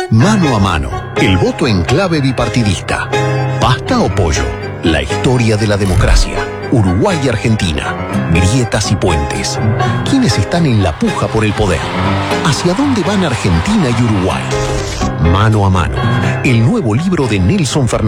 Mano a mano, el voto en clave bipartidista. ¿Pasta o pollo? La historia de la democracia. Uruguay y Argentina. Grietas y puentes. ¿Quiénes están en la puja por el poder? ¿Hacia dónde van Argentina y Uruguay? Mano a mano, el nuevo libro de Nelson Fernández.